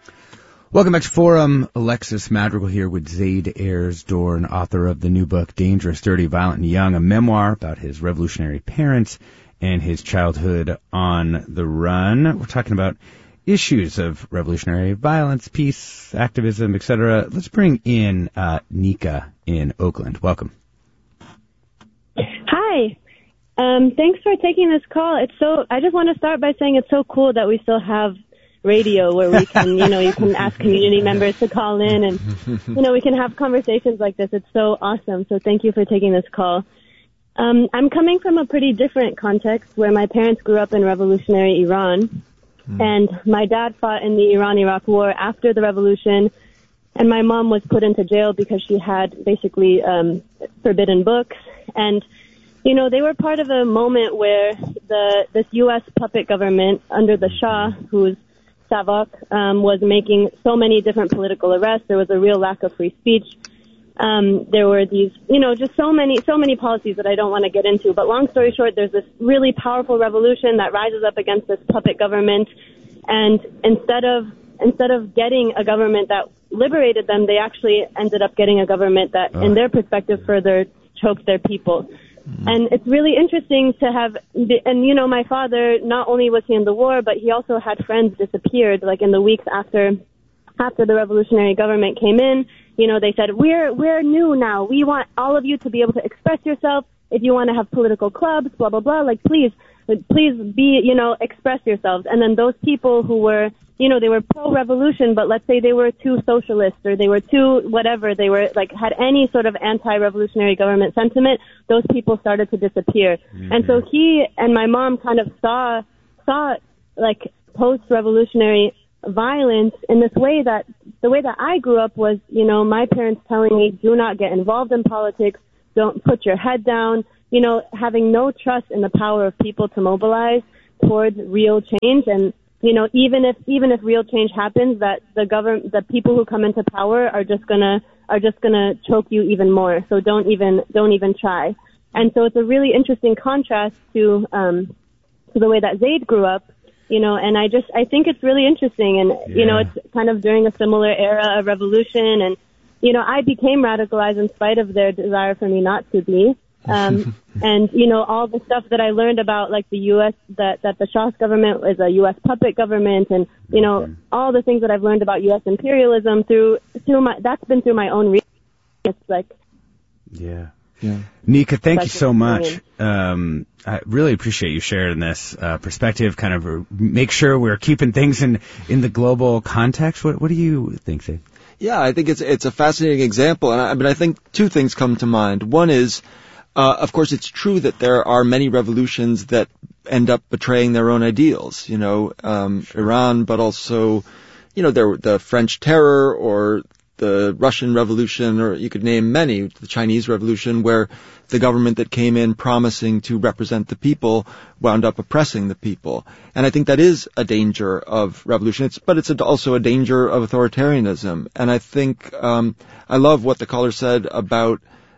Welcome back to Forum. Alexis Madrigal here with Zaid Ayers-Dorn, author of the new book, Dangerous, Dirty, Violent, and Young, a memoir about his revolutionary parents and his childhood on the run. We're talking about issues of revolutionary violence, peace, activism, etc. Let's bring in Nika in Oakland. Welcome. Hi. Thanks for taking this call. I just want to start by saying it's so cool that we still have radio where we can, you can ask community members to call in and, we can have conversations like this. It's so awesome. So thank you for taking this call. I'm coming from a pretty different context where my parents grew up in revolutionary Iran, and my dad fought in the Iran-Iraq War after the revolution, and my mom was put into jail because she had basically forbidden books. And they were part of a moment where this U.S. puppet government under the Shah, who's Savak, was making so many different political arrests. There was a real lack of free speech. There were these, just so many policies that I don't want to get into. But long story short, there's this really powerful revolution that rises up against this puppet government. And instead of getting a government that liberated them, they actually ended up getting a government that, in their perspective, further choked their people. And it's really interesting to have, and my father, not only was he in the war, but he also had friends disappeared, like in the weeks after the revolutionary government came in. They said, we're new now. We want all of you to be able to express yourself. If you want to have political clubs, blah, blah, blah, please be, express yourselves. And then those people who were, they were pro-revolution, but let's say they were too socialist or they were too whatever, they were had any sort of anti-revolutionary government sentiment, those people started to disappear. Mm-hmm. And so he and my mom kind of saw post-revolutionary violence in this way that the way that I grew up was, my parents telling me, do not get involved in politics, don't put your head down, having no trust in the power of people to mobilize towards real change. And even if real change happens, that the people who come into power are just gonna choke you even more. So don't even try. And so it's a really interesting contrast to the way that Zaid grew up, and I think it's really interesting. And, it's kind of during a similar era of revolution. And, I became radicalized in spite of their desire for me not to be. And, all the stuff that I learned about, the U.S., that the Shah's government is a U.S. puppet government, and, all the things that I've learned about U.S. imperialism that's been through my own research. It's Yeah. Nika, thank you so much. I really appreciate you sharing this perspective, kind of make sure we're keeping things in the global context. What do you think, Zaid? Yeah, I think it's a fascinating example. And I think two things come to mind. One is, of course, it's true that there are many revolutions that end up betraying their own ideals, Iran, but also, the French Terror or the Russian Revolution, or you could name many, the Chinese Revolution, where the government that came in promising to represent the people wound up oppressing the people. And I think that is a danger of revolution, but it's also a danger of authoritarianism. And I think I love what the caller said about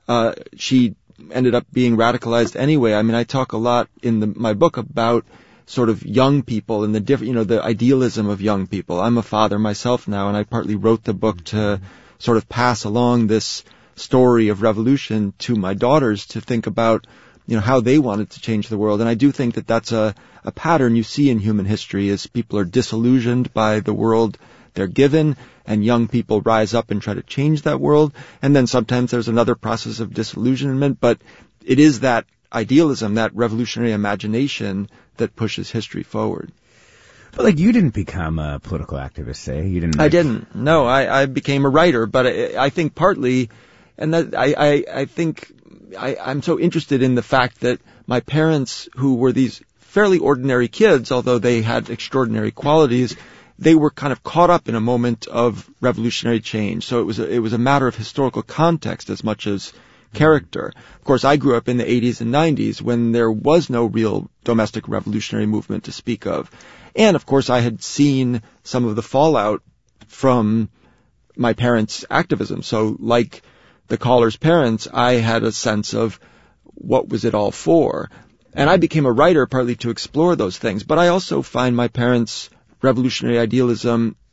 she ended up being radicalized anyway. I mean, I talk a lot in my book about sort of young people and the different, the idealism of young people. I'm a father myself now, and I partly wrote the book to sort of pass along this story of revolution to my daughters to think about, how they wanted to change the world. And I do think that that's a pattern you see in human history, is people are disillusioned by the world they're given, and young people rise up and try to change that world. And then sometimes there's another process of disillusionment, but it is that idealism, that revolutionary imagination that pushes history forward. But you didn't become a political activist, say? You didn't? I didn't. No, I became a writer, but I think partly, and that I think I'm so interested in the fact that my parents, who were these fairly ordinary kids, although they had extraordinary qualities, they were kind of caught up in a moment of revolutionary change. So it was a matter of historical context as much as character. Of course, I grew up in the 80s and 90s when there was no real domestic revolutionary movement to speak of. And, of course, I had seen some of the fallout from my parents' activism. So, like the caller's parents, I had a sense of what was it all for. And I became a writer partly to explore those things. But I also find my parents' revolutionary idealism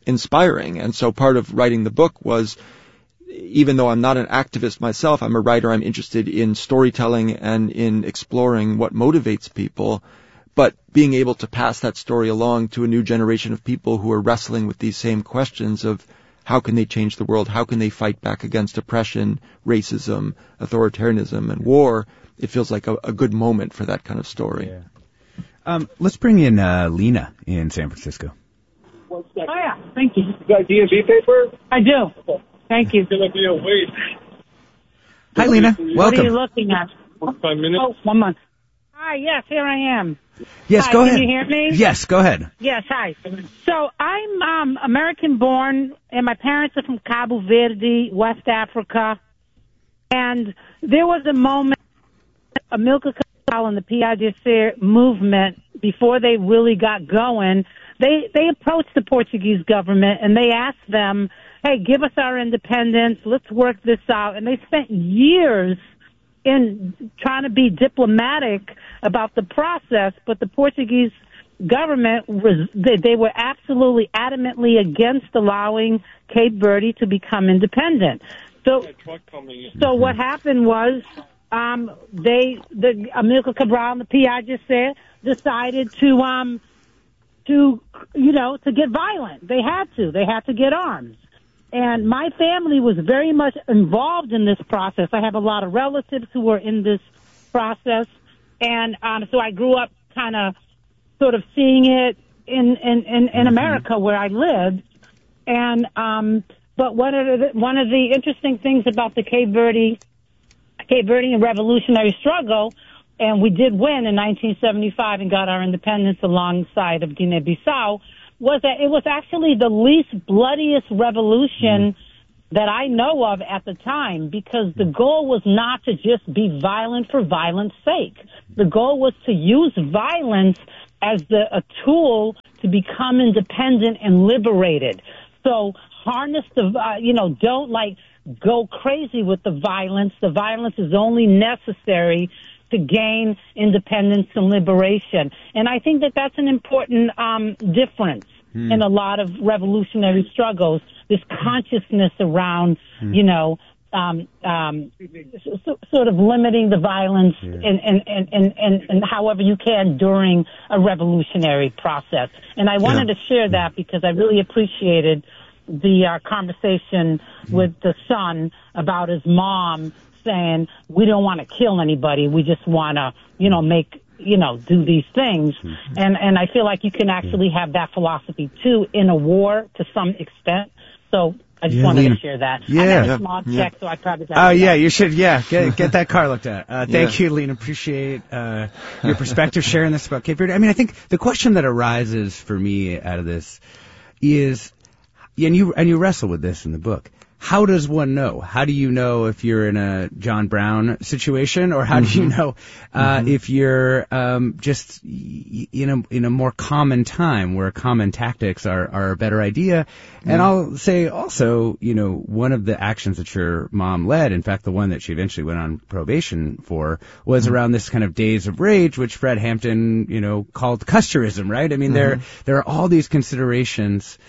inspiring. And so part of writing the book was, even though I'm not an activist myself, I'm a writer, I'm interested in storytelling and in exploring what motivates people, but being able to pass that story along to a new generation of people who are wrestling with these same questions of how can they change the world, how can they fight back against oppression, racism, authoritarianism, and war. It feels like a good moment for that kind of story. Yeah. Let's bring in Lena in San Francisco. Oh, yeah. Thank you. You got DMV paper? I do. Thank you. It's going to be a wait. Hi, Lena. Welcome. What are you looking at? 5 minutes? Oh, 1 month. Hi, yes, here I am. Yes, hi, go ahead. Can you hear me? Yes, go ahead. Yes, hi. So I'm American-born, and my parents are from Cabo Verde, West Africa. And there was a moment, Amilcar Cabral and the PAIGC movement, before they really got going, they approached the Portuguese government, and they asked them, hey, give us our independence, let's work this out. And they spent years in trying to be diplomatic about the process, but the Portuguese government they were absolutely adamantly against allowing Cape Verde to become independent. So what happened was the Amilcar Cabral and the PAIGC decided to get violent. They had to get arms. And my family was very much involved in this process. I have a lot of relatives who were in this process. And so I grew up kind of sort of seeing it in America where I lived. And but one of the interesting things about the Cape Verdean revolutionary struggle, and we did win in 1975 and got our independence alongside of Guinea-Bissau, was that it was actually the least bloodiest revolution that I know of at the time, because the goal was not to just be violent for violence sake. The goal was to use violence as a tool to become independent and liberated. So harness don't go crazy with the violence. The violence is only necessary to gain independence and liberation. And I think that that's an important difference in a lot of revolutionary struggles, this consciousness around, sort of limiting the violence and however you can during a revolutionary process. And I wanted to share that because I really appreciated the conversation with the son about his mom saying, we don't want to kill anybody. We just want to, do these things. And I feel like you can actually have that philosophy too in a war to some extent. So I just wanted to share that. I have a small check, so I probably got Oh, yeah, you should, get that car looked at. Thank you, Lena. Appreciate your perspective, sharing this about Cape Verde. I mean, I think the question that arises for me out of this is, and you wrestle with this in the book, how does one know? How do you know if you're in a John Brown situation, or how do you know if you're just in a more common time where common tactics are a better idea? And I'll say also, one of the actions that your mom led, in fact, the one that she eventually went on probation for, was around this kind of days of rage, which Fred Hampton, called Custerism, right? I mean, there are all these considerations.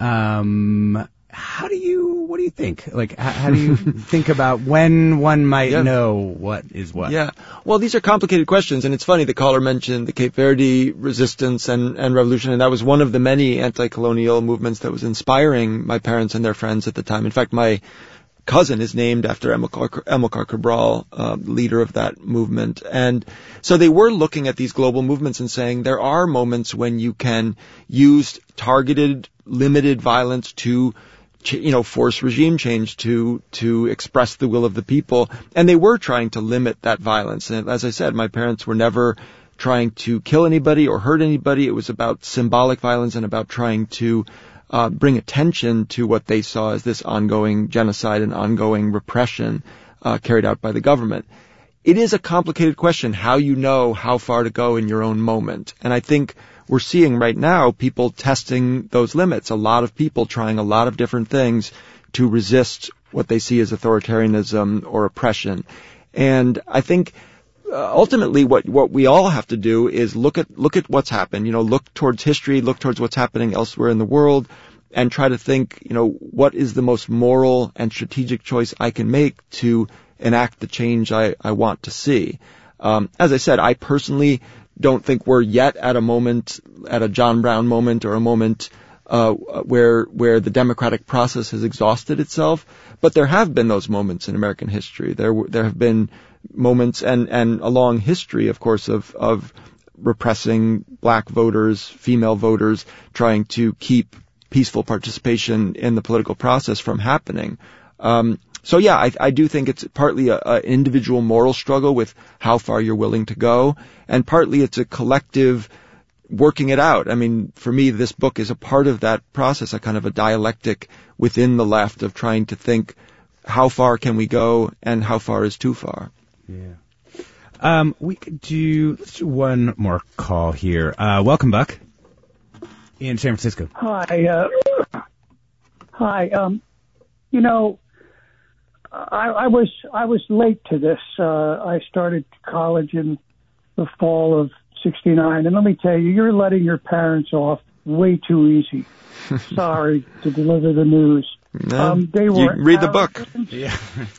What do you think? Like, how do you think about when one might know what is what? Yeah. Well, these are complicated questions, and it's funny, the caller mentioned the Cape Verde resistance and revolution, and that was one of the many anti-colonial movements that was inspiring my parents and their friends at the time. In fact, my cousin is named after Amilcar Cabral, leader of that movement. And so they were looking at these global movements and saying there are moments when you can use targeted, limited violence to force regime change, to express the will of the people. And they were trying to limit that violence. And as I said, my parents were never trying to kill anybody or hurt anybody. It was about symbolic violence and about trying to bring attention to what they saw as this ongoing genocide and ongoing repression carried out by the government. It is a complicated question, how you know how far to go in your own moment. And I think we're seeing right now people testing those limits, a lot of people trying a lot of different things to resist what they see as authoritarianism or oppression. And I think ultimately what we all have to do is look at what's happened, look towards history, look towards what's happening elsewhere in the world, and try to think, what is the most moral and strategic choice I can make to enact the change I want to see. As I said, I personally don't think we're yet at a John Brown moment or a moment where the democratic process has exhausted itself. But there have been those moments in American history. There have been moments and a long history, of course, of repressing black voters, female voters, trying to keep peaceful participation in the political process from happening. So yeah, I do think it's partly an individual moral struggle with how far you're willing to go, and partly it's a collective working it out. I mean, for me, this book is a part of that process, a kind of a dialectic within the left of trying to think how far can we go and how far is too far. Yeah. We could let's do one more call here. Welcome, Buck, in San Francisco. Hi. I was late to this. I started college in the fall of '69, and let me tell you, you're letting your parents off way too easy. Sorry to deliver the news. No, they were you read the book. Yeah.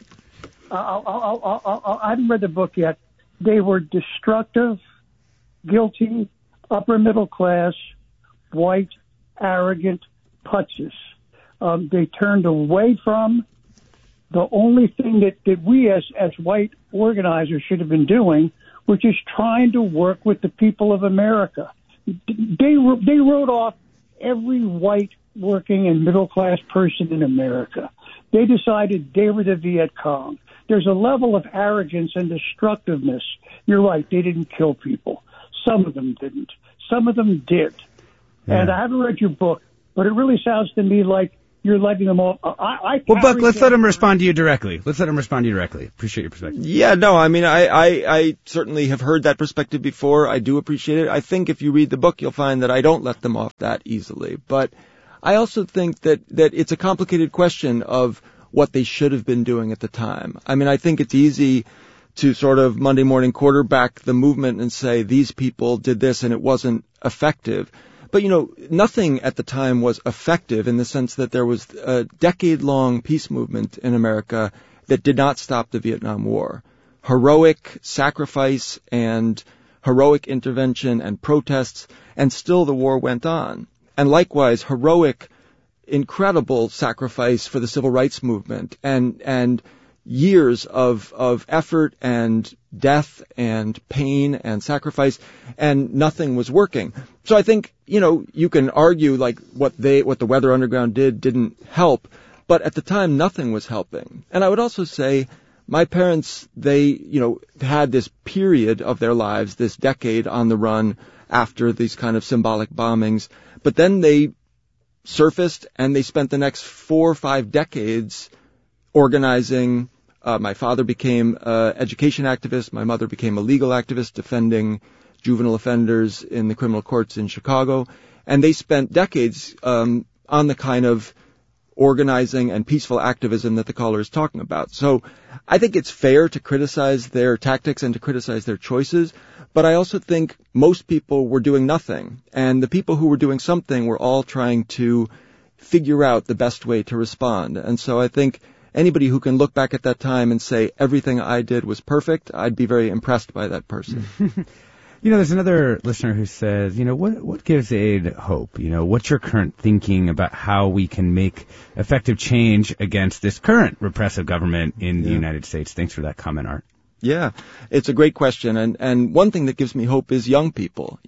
I haven't read the book yet. They were destructive, guilty, upper middle class, white, arrogant putzes. They turned away from the only thing that we as white organizers should have been doing, which is trying to work with the people of America. They wrote off every white working and middle class person in America. They decided they were the Viet Cong. There's a level of arrogance and destructiveness. You're right, they didn't kill people. Some of them didn't. Some of them did. Yeah. And I haven't read your book, but it really sounds to me like you're letting them all. Well, Buck, let's let him respond to you directly. Appreciate your perspective. Yeah, no, I mean, I certainly have heard that perspective before. I do appreciate it. I think if you read the book, you'll find that I don't let them off that easily. But I also think that it's a complicated question of what they should have been doing at the time. I mean, I think it's easy to sort of Monday morning quarterback the movement and say these people did this and it wasn't effective. But, nothing at the time was effective in the sense that there was a decade-long peace movement in America that did not stop the Vietnam War. Heroic sacrifice and heroic intervention and protests, and still the war went on. And likewise, heroic, incredible sacrifice for the civil rights movement and years of effort and death and pain and sacrifice, and nothing was working. So I think, you can argue like what the Weather Underground didn't help, but at the time nothing was helping. And I would also say my parents, they, had this period of their lives, this decade on the run after these kind of symbolic bombings, but then they surfaced and they spent the next 4 or 5 decades organizing. My father became an education activist. My mother became a legal activist defending juvenile offenders in the criminal courts in Chicago. And they spent decades on the kind of organizing and peaceful activism that the caller is talking about. So I think it's fair to criticize their tactics and to criticize their choices. But I also think most people were doing nothing. And the people who were doing something were all trying to figure out the best way to respond. And so I think anybody who can look back at that time and say everything I did was perfect, I'd be very impressed by that person. There's another listener who says, what gives Aid hope? What's your current thinking about how we can make effective change against this current repressive government in the United States? Thanks for that comment, Art. Yeah, it's a great question. And one thing that gives me hope is young people.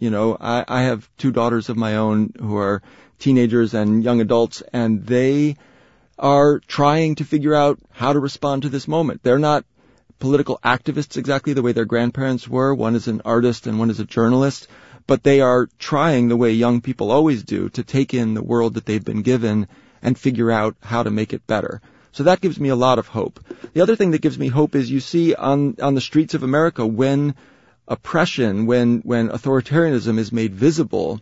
I have 2 daughters of my own who are teenagers and young adults, and they are trying to figure out how to respond to this moment. They're not political activists exactly the way their grandparents were. One is an artist and one is a journalist, but they are trying the way young people always do to take in the world that they've been given and figure out how to make it better. So that gives me a lot of hope. The other thing that gives me hope is you see on the streets of America when oppression, when authoritarianism is made visible,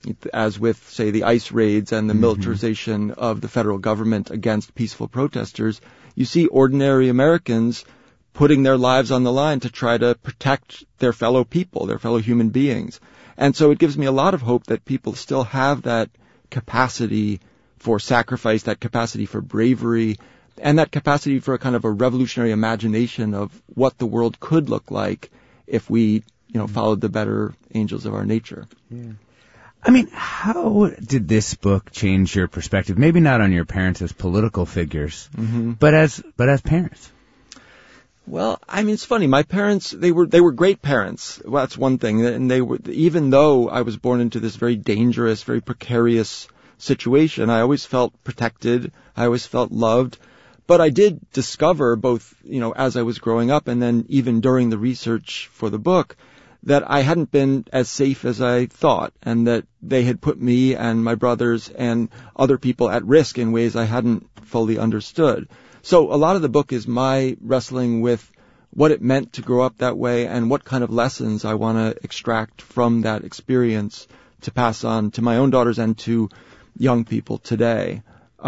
as with, say, the ICE raids and the militarization of the federal government against peaceful protesters, you see ordinary Americans putting their lives on the line to try to protect their fellow people, their fellow human beings. And so it gives me a lot of hope that people still have that capacity for sacrifice, that capacity for bravery, and that capacity for a kind of a revolutionary imagination of what the world could look like if we, followed the better angels of our nature. Yeah. I mean, how did this book change your perspective? Maybe not on your parents as political figures, but as parents. Well, I mean, it's funny. My parents, they were great parents. Well, that's one thing. And they were, even though I was born into this very dangerous, very precarious situation, I always felt protected. I always felt loved. But I did discover both, as I was growing up and then even during the research for the book, that I hadn't been as safe as I thought, and that they had put me and my brothers and other people at risk in ways I hadn't fully understood. So a lot of the book is my wrestling with what it meant to grow up that way and what kind of lessons I want to extract from that experience to pass on to my own daughters and to young people today.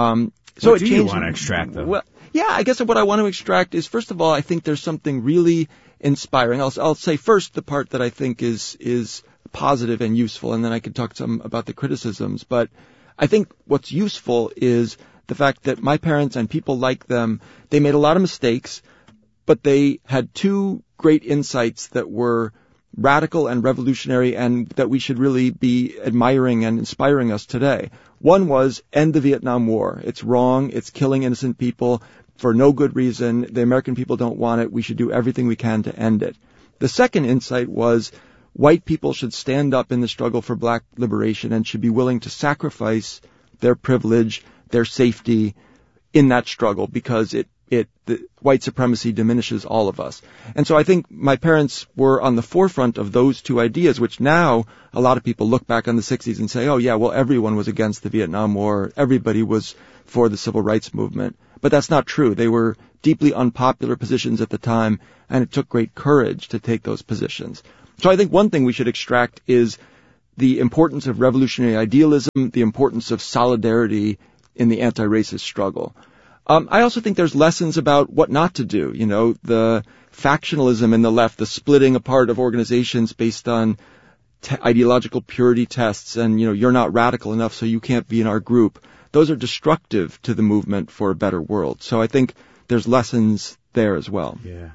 So what do you want to extract, though? Well, yeah, I guess what I want to extract is, first of all, I think there's something really inspiring. I'll say first the part that I think is positive and useful, and then I can talk some about the criticisms. But I think what's useful is the fact that my parents and people like them, they made a lot of mistakes, but they had two great insights that were radical and revolutionary and that we should really be admiring and inspiring us today. One was end the Vietnam War. It's wrong. It's killing innocent people for no good reason. The American people don't want it. We should do everything we can to end it. The second insight was white people should stand up in the struggle for black liberation and should be willing to sacrifice their privilege, their safety in that struggle, because the white supremacy diminishes all of us. And so I think my parents were on the forefront of those two ideas, which now a lot of people look back on the 60s and say, oh yeah, well, everyone was against the Vietnam War. Everybody was for the civil rights movement. But that's not true. They were deeply unpopular positions at the time, and it took great courage to take those positions. So I think one thing we should extract is the importance of revolutionary idealism, the importance of solidarity in the anti-racist struggle. I also think there's lessons about what not to do. The factionalism in the left, the splitting apart of organizations based on ideological purity tests, and, you're not radical enough, so you can't be in our group. Those are destructive to the movement for a better world. So I think there's lessons there as well. Yeah.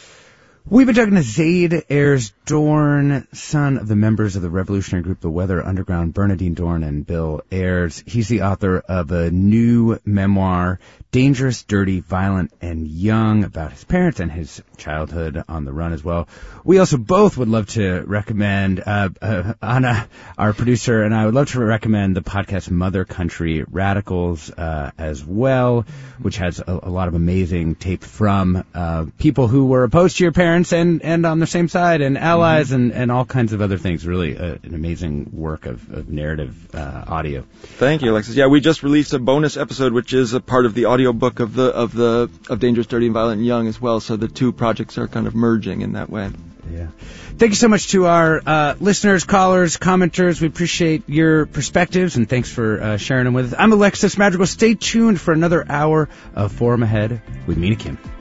We've been talking to Zaid Ayers Dorn, son of the members of the revolutionary group The Weather Underground, Bernardine Dorn and Bill Ayers. He's the author of a new memoir, Dangerous, Dirty, Violent, and Young, about his parents and his childhood on the run as well. We also both would love to recommend, Anna, our producer, and I would love to recommend the podcast Mother Country Radicals as well, which has a lot of amazing tape from people who were opposed to your parents and on the same side, and allies, and all kinds of other things. Really an amazing work of narrative audio. Thank you, Alexis. Yeah, we just released a bonus episode, which is a part of the audiobook of Dangerous, Dirty, and Violent and Young as well. So the two projects are kind of merging in that way. Yeah. Thank you so much to our listeners, callers, commenters. We appreciate your perspectives, and thanks for sharing them with us. I'm Alexis Madrigal. Stay tuned for another hour of Forum Ahead with Mina Kim.